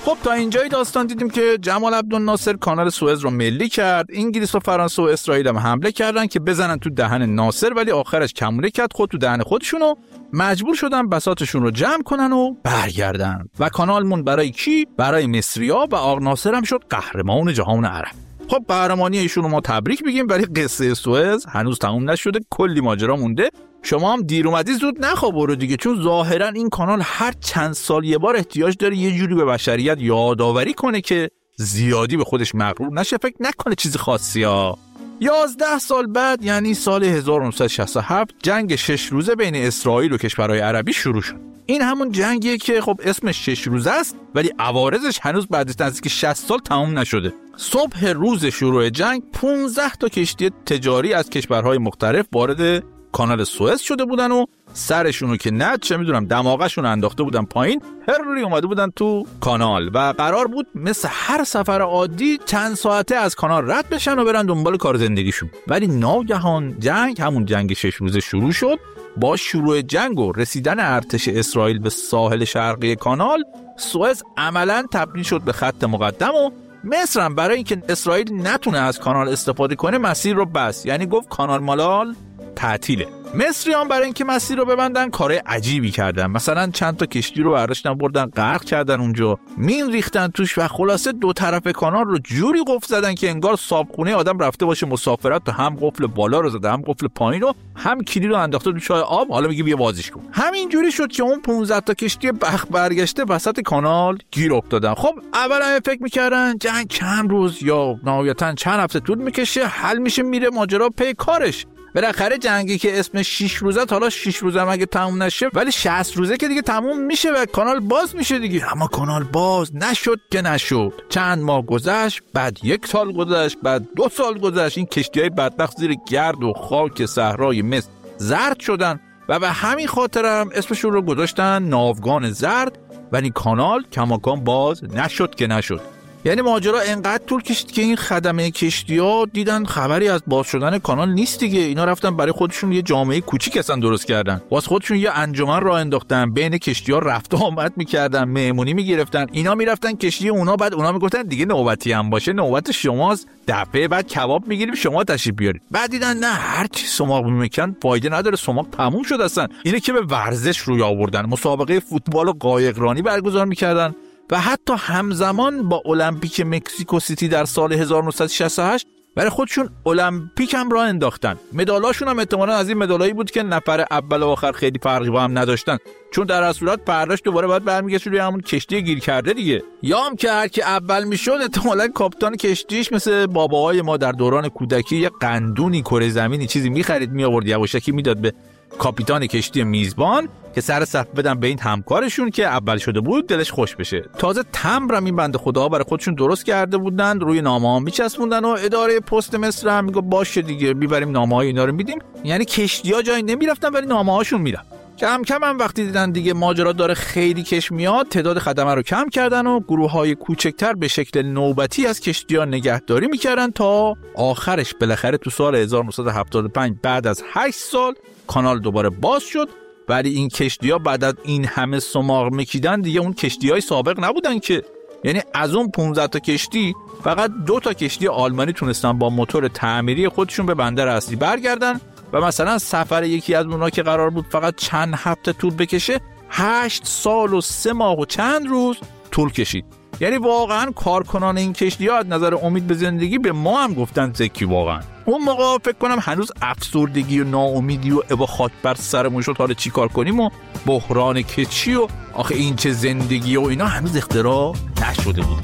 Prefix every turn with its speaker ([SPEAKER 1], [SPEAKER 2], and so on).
[SPEAKER 1] خب تا اینجای داستان دیدیم که جمال عبدالناصر کانال سوئز رو ملی کرد. انگلیس و فرانسه و اسرائیل هم حمله کردن که بزنن تو دهن ناصر، ولی آخرش کمونه کرد خود تو دهن خودشونو. مجبور شدن بساطشون رو جمع کنن و برگردن و کانال مون برای کی؟ برای مصری‌ها و آق ناصر هم شد قهرمان جهان عرب. خب قهرمانی ایشون رو ما تبریک میگیم، ولی قصه سوئز هنوز تموم نشده، کلی ماجرا مونده. شما هم دیر اومدی زود نخواب برو دیگه، چون ظاهرا این کانال هر چند سال یه بار احتیاج داره یه جوری به بشریت یادآوری کنه که زیادی به خودش مغرور نشه، فکر نکنه چیز خاصی ها. 11 سال بعد یعنی سال 1967 جنگ 6 روزه بین اسرائیل و کشورهای عربی شروع شد. این همون جنگیه که خب اسمش 6 روزه است، ولی عوارضش هنوز بعد از نزدیک 60 سال تموم نشده. صبح روز شروع جنگ 15 تا کشتی تجاری از کشورهای مختلف وارد کانال سوئز شده بودن و سرشونو که نه چه میدونم دماغشون انداخته بودن پایین، هرلی اومده بودن تو کانال و قرار بود مثل هر سفر عادی چند ساعته از کانال رد بشن و برن دنبال کار زندگیشون. ولی ناگهان جنگ، همون جنگ 6 روزه شروع شد. با شروع جنگ و رسیدن ارتش اسرائیل به ساحل شرقی کانال، سوئز عملاً تبدیل شد به خط مقدم و مصر هم برای اینکه اسرائیل نتونه از کانال استفاده کنه مسیر رو بست، یعنی گفت کانال مالال تعطیله. مصریان برای اینکه مسیر رو ببندن کارهای عجیبی کردن، مثلا چند تا کشتی رو برداشتن بردن غرق کردن اونجا، مین ریختن توش و خلاصه دو طرف کانال رو جوری قفل زدن که انگار صابخونه آدم رفته باشه مسافرت و هم قفل بالا رو زده هم قفل پایین رو هم کلید رو انداخته تو چای آب، حالا میگه بیا بازیش کن. همین جوری شد که اون 15 تا کشتی بخت برگشته وسط کانال گیر افتادن. خب اولا فکر می‌کردن جنگ چند روز یا نهایتاً چند هفته طول می‌کشه، حل میشه میره ماجرا پی کارش. بالاخره جنگی که اسمش 6 روزه، حالا 6 روزه مگه تموم نشه، ولی 60 روزه که دیگه تموم میشه و کانال باز میشه دیگه. اما کانال باز نشد که نشد. چند ماه گذشت، بعد 1 سال گذشت، بعد 2 سال گذشت. این کشتی‌های بدبخت زیر گرد و خاک صحرای مصر زرد شدن و به همین خاطر هم اسمشون رو گذاشتن ناوگان زرد. ولی کانال کماکان باز نشد که نشد. یعنی ماجرا انقدر طول کشید که این خدمه کشتی‌ها دیدن خبری از باز شدن کانال نیست دیگه. اینا رفتن برای خودشون یه جامعه کوچیک اصلا درست کردن، واسه خودشون یه انجمن راه انداختن، بین کشتی‌ها رفت و آمد می‌کردن، مهمونی می‌گرفتن. اینا می‌رفتن کشتی اونا، بعد اونا میگفتن دیگه نوبتی هم باشه نوبت شماست، دفعه بعد کباب می‌گیریم شما تشریف بیارید. بعد دیدن نه، هر چی سماق می‌کن فایده نداره، سماق تموم شد اصلا. اینه که به ورزش روی آوردن، مسابقه فوتبال و قایقرانی برگزار می‌کردن و حتی همزمان با المپیک مکزیکو سیتی در سال 1968 برای خودشون المپیک هم راه انداختن. مدالاشون هم احتمالاً از این مدالایی بود که نفر اول و آخر خیلی فرقی با هم نداشتن، چون در اصل صورت پرداش دوباره باید برمیگشت روی همون کشتی گیر کرده دیگه. یا هم که هر کی اول میشد احتمالاً کاپیتان کشتیش مثل باباهای ما در دوران کودکی یه قندونی کره زمینی چیزی می‌خرید میآورد یواشکی میداد به کاپیتان کشتی میزبان که سر صف بدن به این همکارشون که اول شده بود دلش خوش بشه. تازه تمبرم این بنده خدا برای خودشون درست کرده بودن، روی نامه‌ها میچسبوندن و اداره پست مصر هم میگه باشه دیگه میبریم نامه‌های اینا رو میدیم. یعنی کشتی‌ها جایی نمیرفتن ولی نامه‌هاشون میرن. کم کم هم وقتی دیدن دیگه ماجرا داره خیلی کش میاد، تعداد خدمه رو کم کردن و گروه‌های کوچکتر به شکل نوبتی از کشتی‌ها نگهداری میکردن تا آخرش بالاخره تو سال 1975 بعد از 8 سال کانال دوباره باز شد. ولی این کشتی‌ها بعد از این همه سماق میکیدن دیگه اون کشتی‌های سابق نبودن که، یعنی از اون 15 تا کشتی فقط 2 تا کشتی آلمانی تونستن با موتور تعمیری خودشون به بندر اصلی برگردن و مثلا سفر یکی از اونها که قرار بود فقط چند هفته طول بکشه 8 سال و 3 ماه و چند روز طول کشید. یعنی واقعا کارکنان این کشتی‌ها از نظر امید به زندگی به ما هم گفتن زکی. واقعا اون موقع فکر کنم هنوز افسردگی و ناامیدی و ابا خاک بر سرمون شد حالا چی کار کنیم و بحران کچی و آخه این چه زندگی و اینا هنوز اختراع نشده بود.